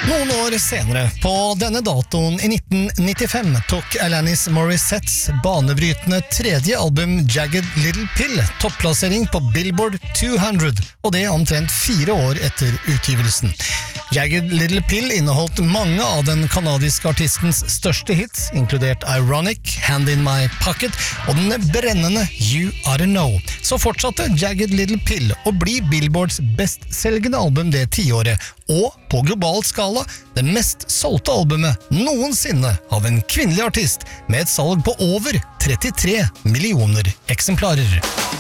Noen år senere, på denne datoen i 1995, tok Alanis Morissettes banebrytende tredje album Jagged Little Pill topplassering på Billboard 200, og det omtrent 4 år etter utgivelsen. Jagged Little Pill inneholdt mange av den kanadiske artistens største hits, inkludert Ironic, Hand in My Pocket og den brennende You Oughta Know. Så fortsatte Jagged Little Pill å bli Billboards bestselgende album det tiåret, og på global skala det mest solgte albumet noensinne av en kvinnelig artist, med et salg på over 33 millioner eksemplarer.